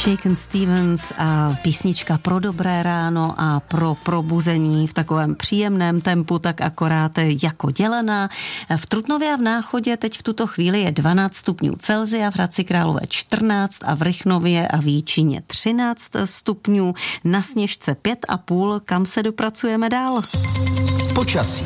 Shaken Stevens a písnička pro dobré ráno a pro probuzení v takovém příjemném tempu, tak akorát jako dělaná. V Trutnově a v Náchodě teď v tuto chvíli je 12 stupňů Celsia, v Hradci Králové 14 a v Rychnově a v Jíčíně 13 stupňů, na Sněžce 5,5, kam se dopracujeme dál. Počasí.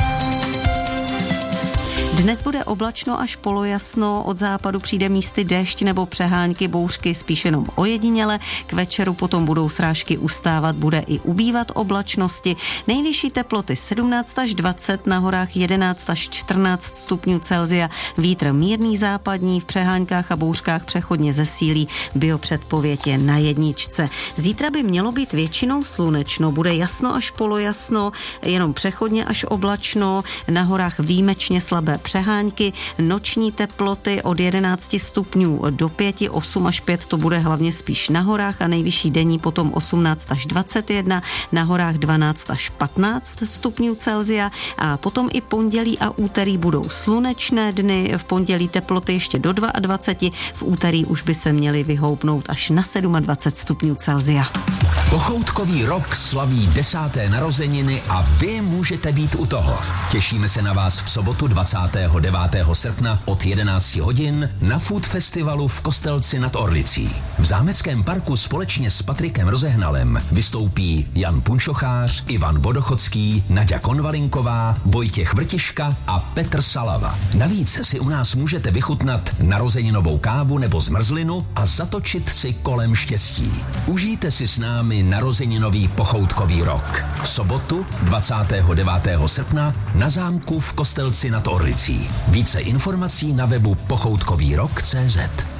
Dnes bude oblačno až polojasno, od západu přijde místy déšť nebo přehánky, bouřky spíš jenom ojediněle, k večeru potom budou srážky ustávat, bude i ubývat oblačnosti, nejvyšší teploty 17 až 20, na horách 11 až 14 stupňů Celsia, vítr mírný západní, v přeháňkách a bouřkách přechodně zesílí, biopředpověď je na 1. Zítra by mělo být většinou slunečno, bude jasno až polojasno, jenom přechodně až oblačno, na horách výjimečně slabé přehánky, noční teploty od 11 stupňů do 5, 8 až 5 to bude hlavně spíš na horách a nejvyšší denní potom 18 až 21, na horách 12 až 15 stupňů Celsia a potom i pondělí a úterý budou slunečné dny, v pondělí teploty ještě do 22, v úterý už by se měly vyhoupnout až na 27 stupňů Celsia. Pochoutkový rok slaví 10. narozeniny a vy můžete být u toho. Těšíme se na vás v sobotu 29. srpna od 11 hodin na Food Festivalu v Kostelci nad Orlicí. V Zámeckém parku společně s Patrikem Rozehnalem vystoupí Jan Punčochář, Ivan Vodochodský, Naďa Konvalinková, Vojtěch Vrtiška a Petr Salava. Navíc si u nás můžete vychutnat narozeninovou kávu nebo zmrzlinu a zatočit si kolem štěstí. Užijte si s námi narozeninový pochoutkový rok. V sobotu 29. srpna na zámku v Kostelci nad Orlicí. Více informací na webu pochoutkovýrok.cz.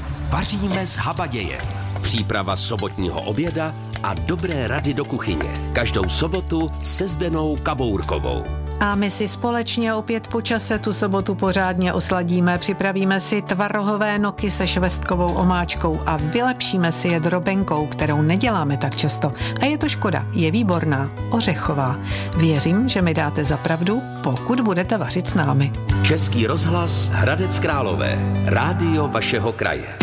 Vaříme z habaděje. Příprava sobotního oběda a dobré rady do kuchyně. Každou sobotu se Zdenou Kabourkovou. A my si společně opět po čase tu sobotu pořádně osladíme, připravíme si tvarohové noky se švestkovou omáčkou a vylepšíme si je drobenkou, kterou neděláme tak často. A je to škoda, je výborná, ořechová. Věřím, že mi dáte za pravdu, pokud budete vařit s námi. Český rozhlas Hradec Králové, rádio vašeho kraje.